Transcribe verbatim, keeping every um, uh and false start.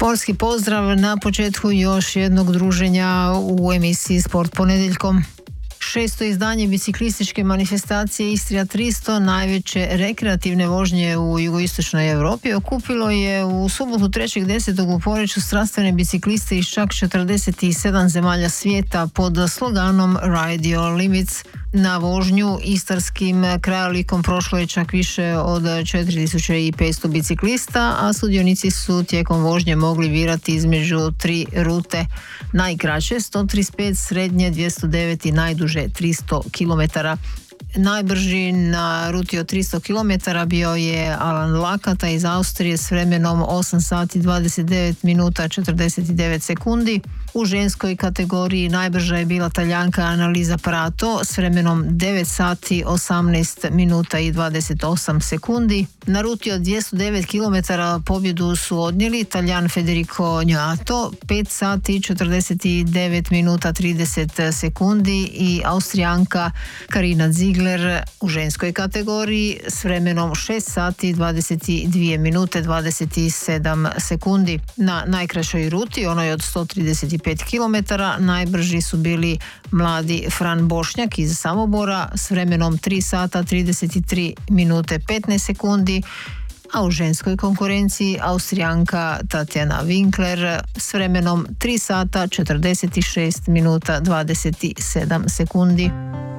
Sportski pozdrav na početku još jednog druženja u emisiji Sport ponedjeljkom. Šesto izdanje biciklističke manifestacije Istrija tristo, najveće rekreativne vožnje u jugoistočnoj Europi, okupilo je u subotu trećeg desetog u Poreču strastvene bicikliste iz čak četrdeset sedam zemalja svijeta pod sloganom Ride Your Limits. Na vožnju istarskim krajolikom prošlo je čak više od četiri tisuće petsto biciklista, a sudionici su tijekom vožnje mogli birati između tri rute. Najkraće sto trideset pet, srednje dvjesto devet i najduže tristo kilometara. Najbrži na ruti od tristo kilometara bio je Alan Lakata iz Austrije s vremenom osam sati dvadeset devet minuta četrdeset devet sekundi. U ženskoj kategoriji najbrža je bila Talijanka Annalisa Prato s vremenom devet sati osamnaest minuta i dvadeset osam sekundi. Na ruti od dvjesto devet kilometara pobjedu su odnijeli Talijan Federico Gnoato pet sati četrdeset devet minuta trideset sekundi i Austrijanka Karina Ziegler u ženskoj kategoriji s vremenom šest sati dvadeset dvije minute dvadeset sedam sekundi. Na najkraćoj ruti, onoj od sto trideset pet kilometara, najbrži su bili mladi Fran Bošnjak iz Samobora s vremenom tri sata trideset tri minute petnaest sekundi, a u ženskoj konkurenciji Austrijanka Tatjana Winkler s vremenom tri sata četrdeset šest minuta dvadeset sedam sekundi.